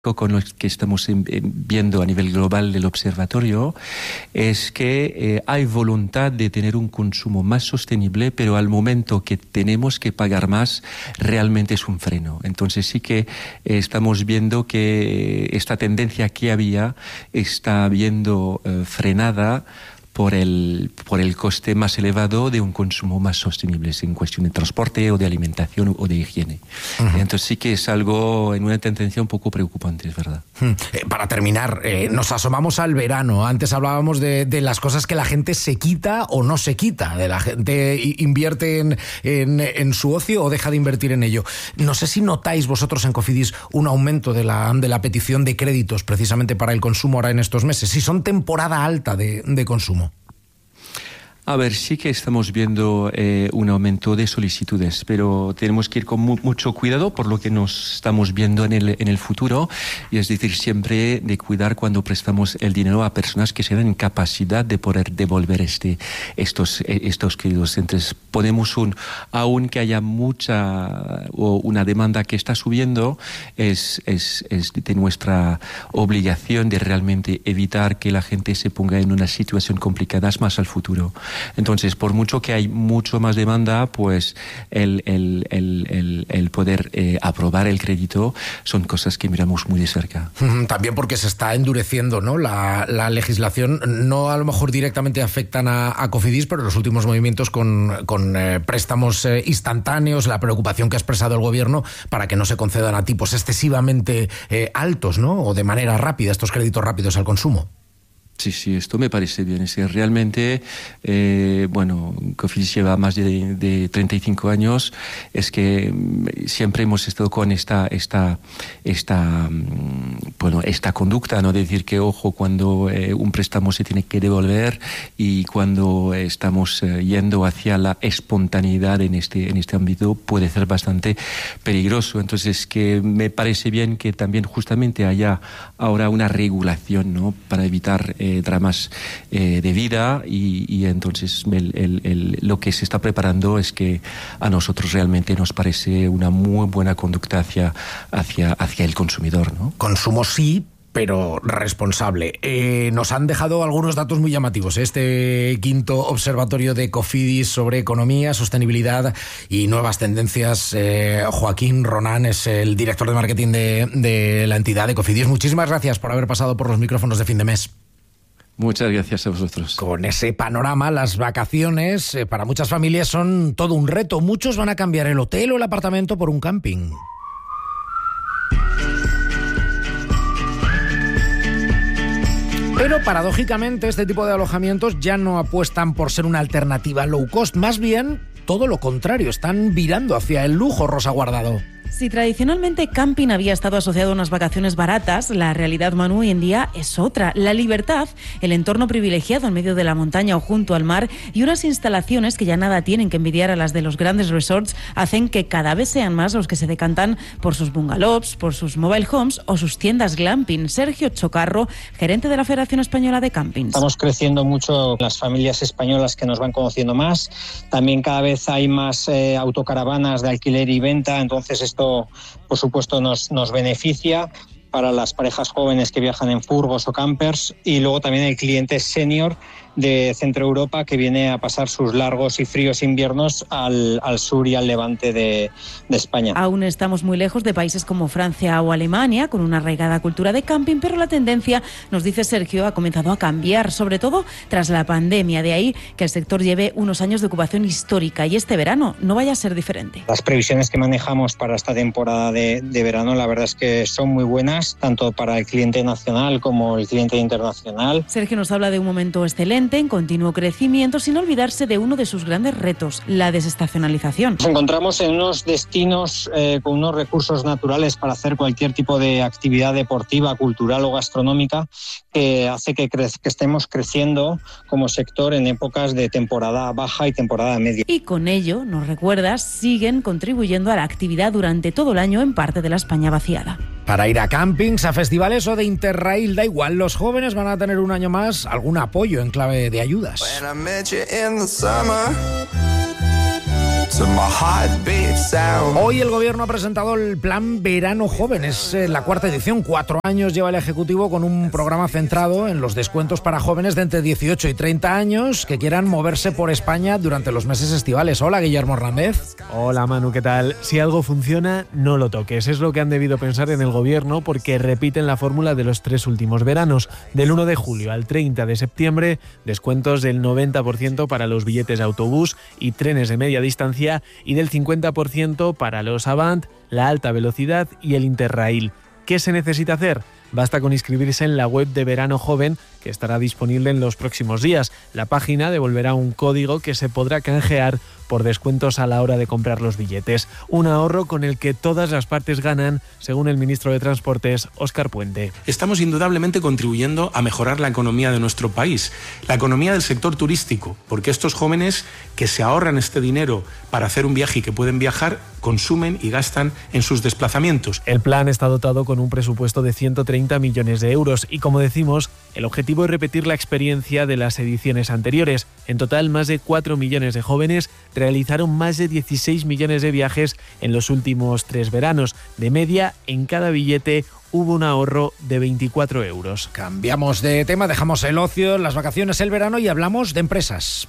con lo que estamos viendo a nivel global del observatorio es que hay voluntad de tener un consumo más sostenible, pero al momento que tenemos que pagar más, realmente es un freno. Entonces sí que estamos viendo que esta tendencia que había está viendo frenada por el coste más elevado de un consumo más sostenible, en cuestión de transporte o de alimentación o de higiene. Entonces sí que es algo en una tendencia un poco preocupante, es verdad. Para terminar, nos asomamos al verano. Antes hablábamos de las cosas que la gente se quita o no se quita, de la gente invierte en su ocio o deja de invertir en ello. No sé si notáis vosotros en Cofidis un aumento de la petición de créditos precisamente para el consumo ahora en estos meses, si son temporada alta de consumo. A ver, sí que estamos viendo un aumento de solicitudes, pero tenemos que ir con mucho cuidado por lo que nos estamos viendo en el futuro, y es decir, siempre de cuidar cuando prestamos el dinero a personas que sean en capacidad de poder devolver estos créditos. Entonces, podemos aunque haya mucha o una demanda que está subiendo, es de nuestra obligación de realmente evitar que la gente se ponga en una situación complicada más al futuro. Entonces, por mucho que hay mucho más demanda, pues el poder aprobar el crédito son cosas que miramos muy de cerca. También porque se está endureciendo, ¿no? La legislación. No a lo mejor directamente afectan a Cofidis, pero los últimos movimientos con préstamos instantáneos, la preocupación que ha expresado el gobierno para que no se concedan a tipos excesivamente altos, ¿no? O de manera rápida, estos créditos rápidos al consumo. Sí, esto me parece bien. Es que realmente, Cofidis lleva más de 35 años. Es que siempre hemos estado con esta conducta, ¿no? De decir que, ojo, cuando un préstamo se tiene que devolver, y cuando estamos yendo hacia la espontaneidad en este ámbito puede ser bastante peligroso. Entonces, que me parece bien que también justamente haya ahora una regulación, ¿no? Para evitar dramas de vida, y entonces lo que se está preparando es que a nosotros realmente nos parece una muy buena conducta hacia el consumidor, ¿no? Consumo sí, pero responsable. Nos han dejado algunos datos muy llamativos. Este quinto observatorio de Cofidis sobre economía, sostenibilidad y nuevas tendencias. Joaquín Ronan es el director de marketing de la entidad de Cofidis. Muchísimas gracias por haber pasado por los micrófonos de Fin de Mes. Muchas gracias a vosotros. Con ese panorama, las vacaciones para muchas familias son todo un reto. Muchos van a cambiar el hotel o el apartamento por un camping. Pero paradójicamente este tipo de alojamientos ya no apuestan por ser una alternativa low cost, más bien todo lo contrario, están virando hacia el lujo, Rosa Guardado. Si tradicionalmente camping había estado asociado a unas vacaciones baratas, la realidad, Manu, hoy en día es otra. La libertad, el entorno privilegiado en medio de la montaña o junto al mar, y unas instalaciones que ya nada tienen que envidiar a las de los grandes resorts, hacen que cada vez sean más los que se decantan por sus bungalows, por sus mobile homes o sus tiendas glamping. Sergio Chocarro, gerente de la Federación Española de Campings. Estamos creciendo mucho las familias españolas que nos van conociendo más. También cada vez hay más autocaravanas de alquiler y venta, entonces esto por supuesto nos beneficia para las parejas jóvenes que viajan en furgos o campers, y luego también el cliente senior de Centro Europa que viene a pasar sus largos y fríos inviernos al sur y al levante de España. Aún estamos muy lejos de países como Francia o Alemania, con una arraigada cultura de camping, pero la tendencia, nos dice Sergio, ha comenzado a cambiar, sobre todo tras la pandemia. De ahí que el sector lleve unos años de ocupación histórica, y este verano no vaya a ser diferente. Las previsiones que manejamos para esta temporada de verano, la verdad es que son muy buenas, tanto para el cliente nacional como el cliente internacional. Sergio nos habla de un momento excelente, en continuo crecimiento, sin olvidarse de uno de sus grandes retos, la desestacionalización. Nos encontramos en unos destinos con unos recursos naturales para hacer cualquier tipo de actividad deportiva, cultural o gastronómica, que hace que estemos creciendo como sector en épocas de temporada baja y temporada media. Y con ello, nos recuerdas, siguen contribuyendo a la actividad durante todo el año en parte de la España vaciada. Para ir a campings, a festivales o de Interrail, da igual, los jóvenes van a tener un año más algún apoyo en clave de ayudas. Hoy el gobierno ha presentado el plan Verano Joven. Es la cuarta edición. 4 años lleva el Ejecutivo con un programa centrado en los descuentos para jóvenes de entre 18 y 30 años que quieran moverse por España durante los meses estivales. Hola, Guillermo Hernández. Hola, Manu, ¿qué tal? Si algo funciona, no lo toques. Es lo que han debido pensar en el gobierno, porque repiten la fórmula de los 3 últimos veranos. Del 1 de julio al 30 de septiembre, descuentos del 90% para los billetes de autobús y trenes de media distancia y del 50% para los Avant, la alta velocidad y el Interrail. ¿Qué se necesita hacer? Basta con inscribirse en la web de Verano Joven, que estará disponible en los próximos días. La página devolverá un código que se podrá canjear por descuentos a la hora de comprar los billetes. Un ahorro con el que todas las partes ganan, según el ministro de Transportes, Óscar Puente. Estamos indudablemente contribuyendo a mejorar la economía de nuestro país, la economía del sector turístico, porque estos jóvenes que se ahorran este dinero para hacer un viaje y que pueden viajar, consumen y gastan en sus desplazamientos. El plan está dotado con un presupuesto de 130 millones de euros y, como decimos, el objetivo es repetir la experiencia de las ediciones anteriores. En total, más de 4 millones de jóvenes realizaron más de 16 millones de viajes en los últimos 3 veranos. De media, en cada billete hubo un ahorro de 24 euros. Cambiamos de tema, dejamos el ocio, las vacaciones, el verano y hablamos de empresas.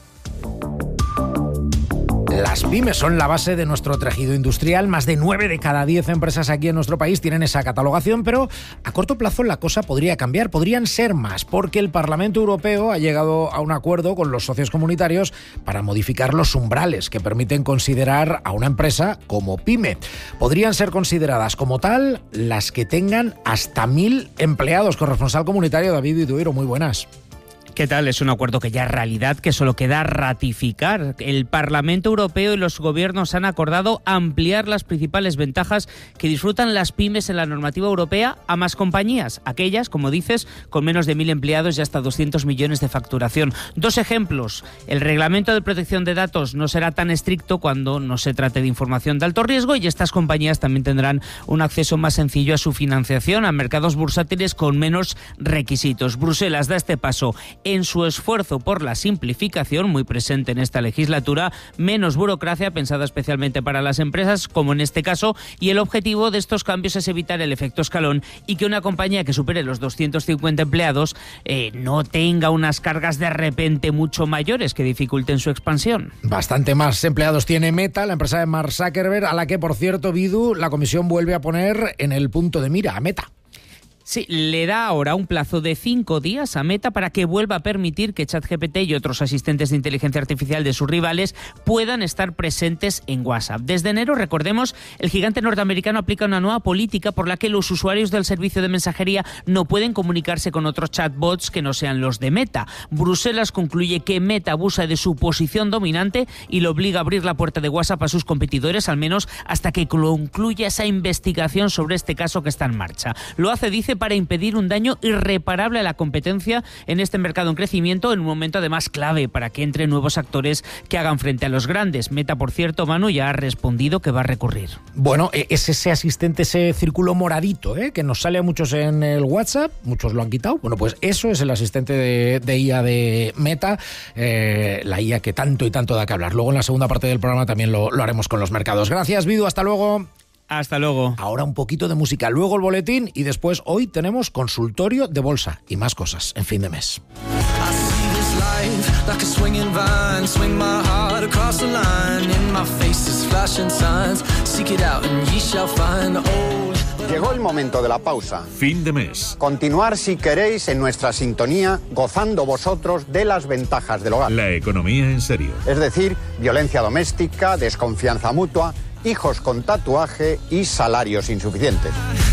Las pymes son la base de nuestro tejido industrial. Más de 9 de cada 10 empresas aquí en nuestro país tienen esa catalogación, pero a corto plazo la cosa podría cambiar, podrían ser más, porque el Parlamento Europeo ha llegado a un acuerdo con los socios comunitarios para modificar los umbrales que permiten considerar a una empresa como pyme. Podrían ser consideradas como tal las que tengan hasta 1.000 empleados. Corresponsal comunitario David Ituiro, muy buenas. ¿Qué tal? Es un acuerdo que ya es realidad, que solo queda ratificar. El Parlamento Europeo y los gobiernos han acordado ampliar las principales ventajas que disfrutan las pymes en la normativa europea a más compañías, aquellas, como dices, con menos de 1.000 empleados y hasta 200 millones de facturación. 2 ejemplos. El reglamento de protección de datos no será tan estricto cuando no se trate de información de alto riesgo y estas compañías también tendrán un acceso más sencillo a su financiación, a mercados bursátiles con menos requisitos. Bruselas da este paso en su esfuerzo por la simplificación, muy presente en esta legislatura, menos burocracia pensada especialmente para las empresas, como en este caso, y el objetivo de estos cambios es evitar el efecto escalón y que una compañía que supere los 250 empleados no tenga unas cargas de repente mucho mayores que dificulten su expansión. Bastante más empleados tiene Meta, la empresa de Mark Zuckerberg, a la que, por cierto, Bidu, la Comisión vuelve a poner en el punto de mira a Meta. Sí, le da ahora un plazo de 5 días a Meta para que vuelva a permitir que ChatGPT y otros asistentes de inteligencia artificial de sus rivales puedan estar presentes en WhatsApp. Desde enero, recordemos, el gigante norteamericano aplica una nueva política por la que los usuarios del servicio de mensajería no pueden comunicarse con otros chatbots que no sean los de Meta. Bruselas concluye que Meta abusa de su posición dominante y lo obliga a abrir la puerta de WhatsApp a sus competidores, al menos hasta que concluya esa investigación sobre este caso que está en marcha. Lo hace, dice, para impedir un daño irreparable a la competencia en este mercado en crecimiento, en un momento además clave para que entren nuevos actores que hagan frente a los grandes. Meta, por cierto, Manu, ya ha respondido que va a recurrir. Bueno, es ese asistente, ese círculo moradito, que nos sale a muchos en el WhatsApp, muchos lo han quitado. Bueno, pues eso es el asistente de IA de Meta, la IA que tanto y tanto da que hablar. Luego en la segunda parte del programa también lo haremos con los mercados. Gracias, Bidu, hasta luego. Hasta luego. Ahora un poquito de música, luego el boletín y después hoy tenemos consultorio de bolsa y más cosas en fin de mes. Llegó el momento de la pausa. Fin de mes. Continuar, si queréis, en nuestra sintonía, gozando vosotros de las ventajas del hogar. La economía en serio. Es decir, violencia doméstica, desconfianza mutua, hijos con tatuaje y salarios insuficientes.